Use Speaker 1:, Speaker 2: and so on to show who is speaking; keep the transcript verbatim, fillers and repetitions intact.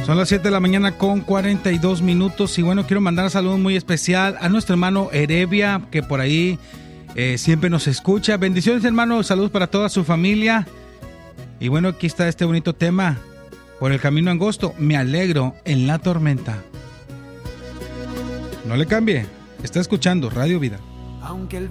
Speaker 1: Son las siete de la mañana con cuarenta y dos minutos y bueno, quiero mandar un saludo muy especial a nuestro hermano Herebia, que por ahí eh, siempre nos escucha. Bendiciones, hermano, saludos para toda su familia. Y bueno, aquí está este bonito tema, Por el camino angosto, me alegro en la tormenta. No le cambie, está escuchando Radio Vida.
Speaker 2: Aunque el